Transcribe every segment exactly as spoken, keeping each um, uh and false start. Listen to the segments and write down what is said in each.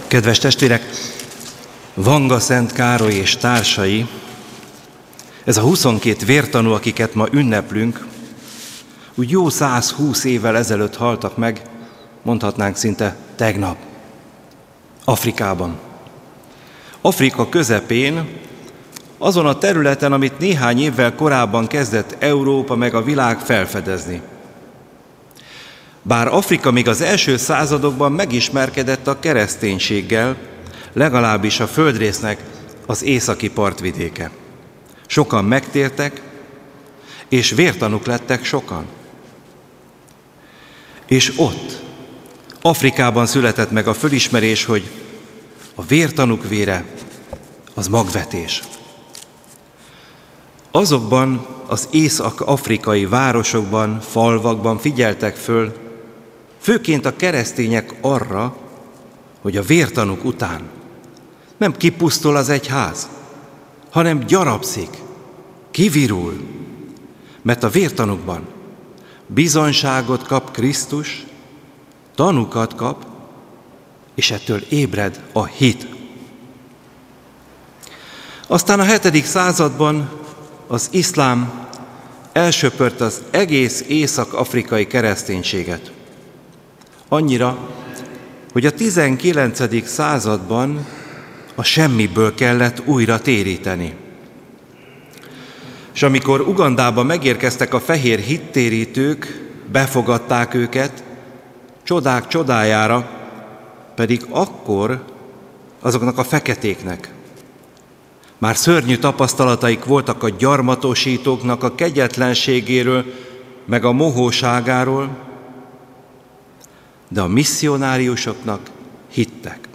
Kedves testvérek, Vanga Szent Károly és társai, ez a huszonkét vértanú, akiket ma ünneplünk, úgy jó százhúsz évvel ezelőtt haltak meg, mondhatnánk szinte tegnap, Afrikában. Afrika közepén, azon a területen, amit néhány évvel korábban kezdett Európa meg a világ felfedezni. Bár Afrika még az első századokban megismerkedett a kereszténységgel, legalábbis a földrésznek az északi partvidéke. Sokan megtértek, és vértanúk lettek sokan. És ott, Afrikában született meg a fölismerés, hogy a vértanúk vére az magvetés. Azokban az észak-afrikai városokban, falvakban figyeltek föl, főként a keresztények arra, hogy a vértanúk után nem kipusztul az egyház, hanem gyarapszik, kivirul, mert a vértanúkban bizonyságot kap Krisztus, tanukat kap, és ettől ébred a hit. Aztán a hetedik században az iszlám elsöpört az egész észak-afrikai kereszténységet. Annyira, hogy a tizenkilencedik században a semmiből kellett újra téríteni. És amikor Ugandába megérkeztek a fehér hittérítők, befogadták őket, csodák csodájára, pedig akkor azoknak a feketéknek már szörnyű tapasztalataik voltak a gyarmatosítóknak a kegyetlenségéről, meg a mohóságáról, de a misszionáriusoknak hittek.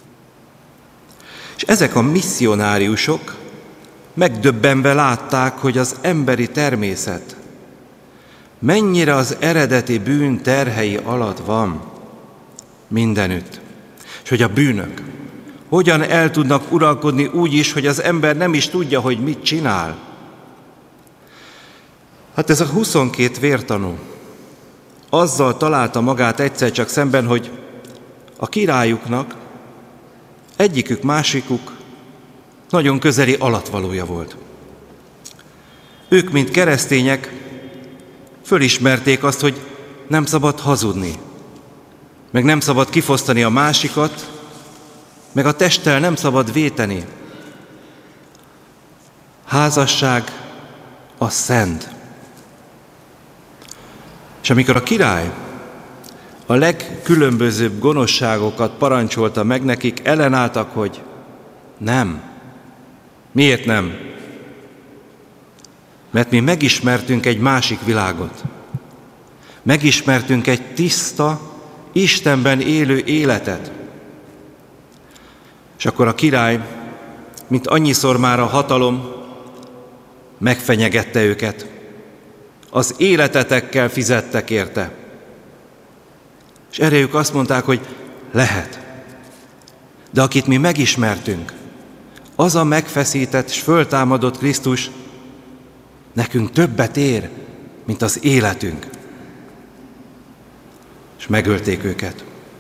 És ezek a misszionáriusok megdöbbenve látták, hogy az emberi természet mennyire az eredeti bűn terhei alatt van mindenütt, és hogy a bűnök hogyan el tudnak uralkodni úgy is, hogy az ember nem is tudja, hogy mit csinál. Hát ez a huszonkét vértanú azzal találta magát egyszer csak szemben, hogy a királyuknak egyikük, másikuk nagyon közeli alatvalója volt. Ők, mint keresztények, fölismerték azt, hogy nem szabad hazudni, meg nem szabad kifosztani a másikat, meg a testtel nem szabad véteni. Házasság a szent. És amikor a király a legkülönbözőbb gonoszságokat parancsolta meg nekik, ellenálltak, hogy nem. Miért nem? Mert mi megismertünk egy másik világot. Megismertünk egy tiszta, Istenben élő életet. És akkor a király, mint annyiszor már a hatalom, megfenyegette őket. Az életetekkel fizettek érte. És erre ők azt mondták, hogy lehet. De akit mi megismertünk, az a megfeszített és föltámadott Krisztus nekünk többet ér, mint az életünk. És megölték őket.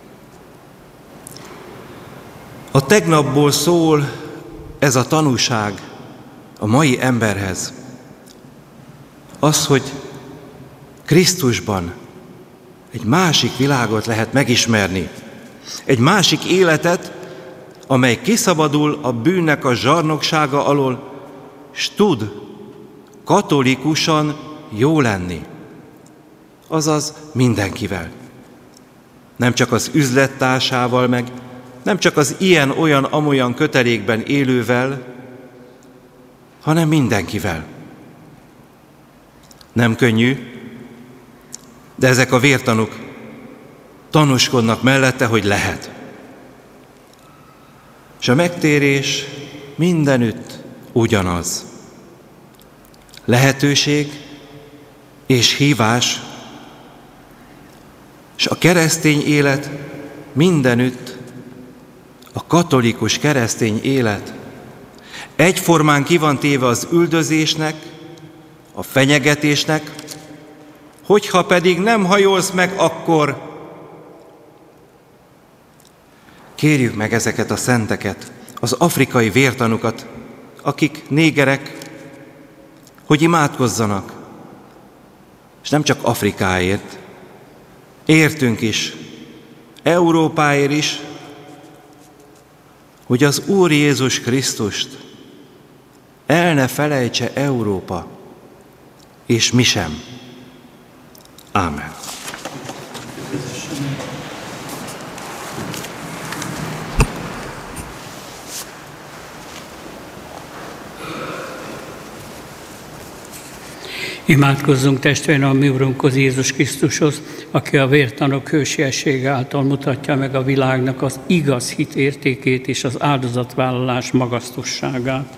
A tegnapból szól ez a tanúság a mai emberhez. Az, hogy Krisztusban egy másik világot lehet megismerni. Egy másik életet, amely kiszabadul a bűnnek a zsarnoksága alól, s tud katolikusan jó lenni. Azaz mindenkivel. Nem csak az üzlettársával, meg nem csak az ilyen-olyan-amolyan kötelékben élővel, hanem mindenkivel. Nem könnyű, de ezek a vértanúk tanúskodnak mellette, hogy lehet. És a megtérés mindenütt ugyanaz. Lehetőség és hívás, és a keresztény élet mindenütt, a katolikus keresztény élet egyformán ki van téve az üldözésnek, a fenyegetésnek, hogyha pedig nem hajolsz meg, akkor Kérjük meg ezeket a szenteket, az afrikai vértanukat, akik négerek, hogy imádkozzanak, és nem csak Afrikáért, értünk is, Európáért is, hogy az Úr Jézus Krisztust el ne felejtse Európa, és mi sem. Ámen. Imádkozzunk testvérem a mi Urunkhoz, Jézus Krisztushoz, aki a vértanok hősiessége által mutatja meg a világnak az igaz hit értékét és az áldozatvállalás magasztosságát.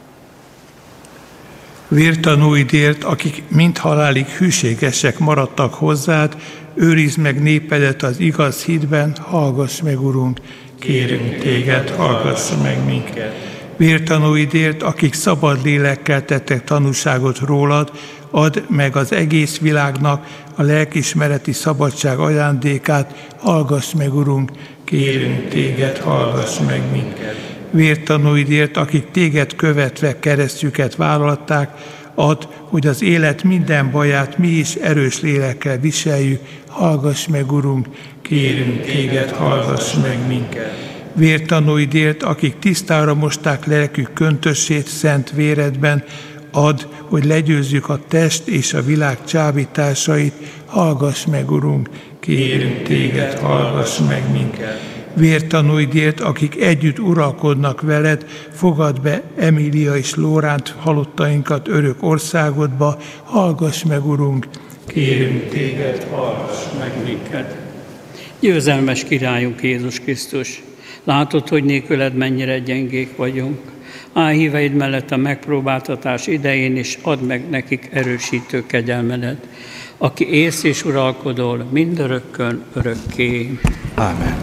Vértanúidért, akik mind halálig hűségesek maradtak hozzád, őrizd meg népedet az igaz hitben, hallgass meg, Urunk, kérünk téged, hallgass meg minket. Vértanúidért, akik szabad lélekkel tettek tanúságot rólad, add meg az egész világnak a lelkiismereti szabadság ajándékát, hallgass meg, Urunk, kérünk téged, hallgass meg minket. Vértanúidért, akik téged követve keresztjüket vállalták, add, hogy az élet minden baját mi is erős lélekkel viseljük, hallgass meg, Urunk, kérünk téged, hallgass meg minket. Vértanúidért, akik tisztára mosták lelkük köntösét szent véredben, add, hogy legyőzzük a test és a világ csábításait, hallgass meg, Urunk, kérünk téged, hallgass meg minket. Vértanúidért, akik együtt uralkodnak veled, fogadd be Emília és Lóránt halottainkat örök országodba, hallgass meg, Urunk, kérünk téged, hallgass meg minket. Győzelmes királyunk Jézus Krisztus, látod, hogy nélküled mennyire gyengék vagyunk. Állj híveid mellett a megpróbáltatás idején, és add meg nekik erősítő kegyelmedet, aki élsz és uralkodol mindörökkön örökké. Ámen.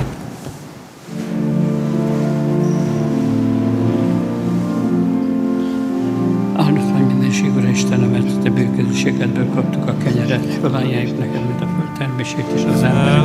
Áldott vagy mindenség, Ura Istenemet, te bőkezűségedből kaptuk a kenyeret, felajánljuk neked, mint a föld termését és az ember.